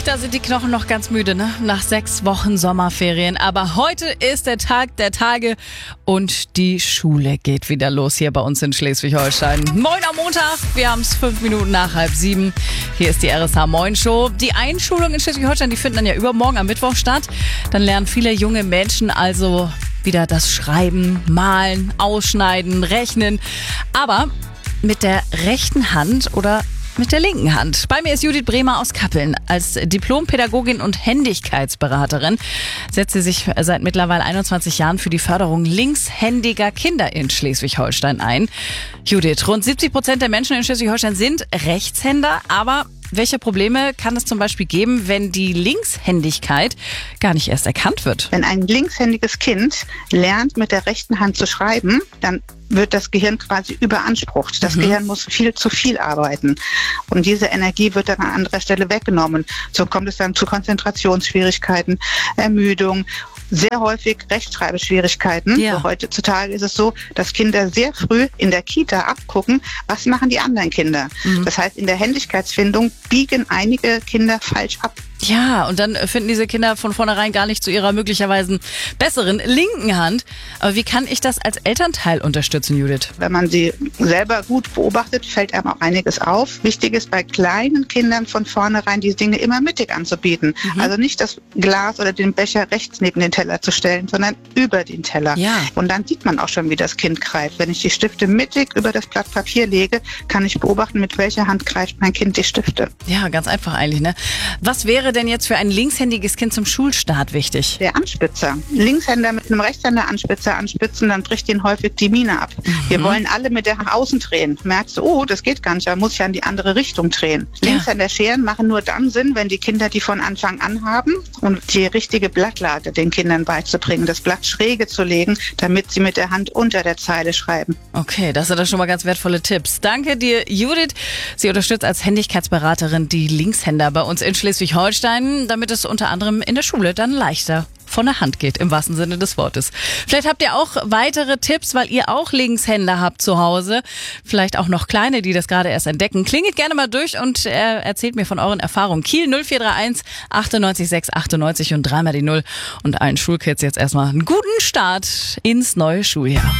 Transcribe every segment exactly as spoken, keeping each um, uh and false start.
Da sind die Knochen noch ganz müde, ne? Nach sechs Wochen Sommerferien. Aber heute ist der Tag der Tage und die Schule geht wieder los hier bei uns in Schleswig-Holstein. Moin am Montag, wir haben es fünf Minuten nach halb sieben. Hier ist die R S H Moin Show. Die Einschulungen in Schleswig-Holstein, die finden dann ja übermorgen am Mittwoch statt. Dann lernen viele junge Menschen also wieder das Schreiben, Malen, Ausschneiden, Rechnen. Aber mit der rechten Hand oder mit der linken Hand. Bei mir ist Judith Bremer aus Kappeln. Als Diplompädagogin und Händigkeitsberaterin setzt sie sich seit mittlerweile einundzwanzig Jahren für die Förderung linkshändiger Kinder in Schleswig-Holstein ein. Judith, rund siebzig Prozent der Menschen in Schleswig-Holstein sind Rechtshänder, aber welche Probleme kann es zum Beispiel geben, wenn die Linkshändigkeit gar nicht erst erkannt wird? Wenn ein linkshändiges Kind lernt, mit der rechten Hand zu schreiben, dann wird das Gehirn quasi überansprucht. Das mhm. Gehirn muss viel zu viel arbeiten. Und diese Energie wird dann an anderer Stelle weggenommen. So kommt es dann zu Konzentrationsschwierigkeiten, Ermüdung, sehr häufig Rechtschreibschwierigkeiten. Ja. So heutzutage ist es so, dass Kinder sehr früh in der Kita abgucken, was machen die anderen Kinder. Mhm. Das heißt, in der Händigkeitsfindung biegen einige Kinder falsch ab. Ja, und dann finden diese Kinder von vornherein gar nicht zu ihrer möglicherweise besseren linken Hand. Aber wie kann ich das als Elternteil unterstützen, Judith? Wenn man sie selber gut beobachtet, fällt einem auch einiges auf. Wichtig ist bei kleinen Kindern von vornherein die Dinge immer mittig anzubieten. Mhm. Also nicht das Glas oder den Becher rechts neben den Teller zu stellen, sondern über den Teller. Ja. Und dann sieht man auch schon, wie das Kind greift. Wenn ich die Stifte mittig über das Blatt Papier lege, kann ich beobachten, mit welcher Hand greift mein Kind die Stifte. Ja, ganz einfach eigentlich, ne? Was wäre denn jetzt für ein linkshändiges Kind zum Schulstart wichtig? Der Anspitzer. Linkshänder mit einem Rechtshänder Anspitzer anspitzen, dann bricht ihnen häufig die Miene ab. Mhm. Wir wollen alle mit der nach außen drehen. Merkst du, oh, das geht gar nicht, da muss ich ja in die andere Richtung drehen. Ja. Linkshänder Scheren machen nur dann Sinn, wenn die Kinder die von Anfang an haben und die richtige Blattlage den Kindern beizubringen, das Blatt schräge zu legen, damit sie mit der Hand unter der Zeile schreiben. Okay, das sind doch schon mal ganz wertvolle Tipps. Danke dir, Judith. Sie unterstützt als Händigkeitsberaterin die Linkshänder bei uns in Schleswig-Holstein, damit es unter anderem in der Schule dann leichter von der Hand geht, im wahrsten Sinne des Wortes. Vielleicht habt ihr auch weitere Tipps, weil ihr auch Linkshänder habt zu Hause. Vielleicht auch noch kleine, die das gerade erst entdecken. Klingelt gerne mal durch und äh, erzählt mir von euren Erfahrungen. Kiel null vier drei eins achtundneunzig sechs achtundneunzig und dreimal die Null. Und allen Schulkids jetzt erstmal einen guten Start ins neue Schuljahr.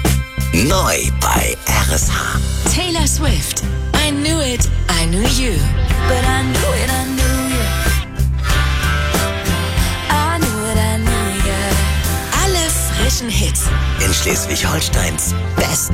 Neu bei R S H. Taylor Swift. I knew it, I knew you. But I knew it, I knew you. I knew it, I knew you. Alle frischen Hits. In Schleswig-Holsteins Best